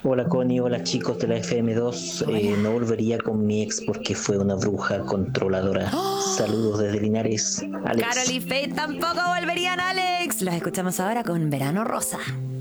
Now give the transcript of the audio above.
Hola Connie, hola chicos de la FM2. Hola. No volvería con mi ex porque fue una bruja controladora. Saludos desde Linares, Carol Alex. y Faith tampoco volverían, Alex. Los escuchamos ahora con Verano Rosa.